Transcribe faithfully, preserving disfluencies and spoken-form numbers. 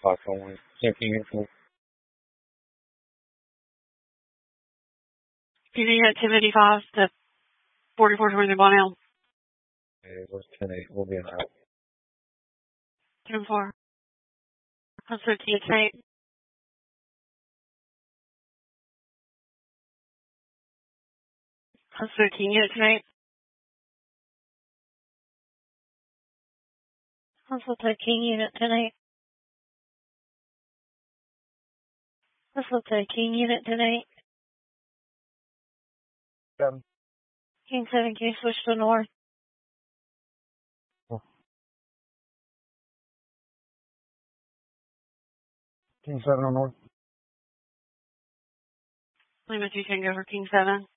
Fox only. Same King Info. P D activity five to forty-four twenty one L. Okay, what's ten eight? We'll be an out. ten four. That's thirteen eight. That's thirteen unit tonight. That's thirteen unit tonight. That's thirteen unit tonight. Seven. King seven, can you switch to north? King seven on north. Lima two Tango for King seven.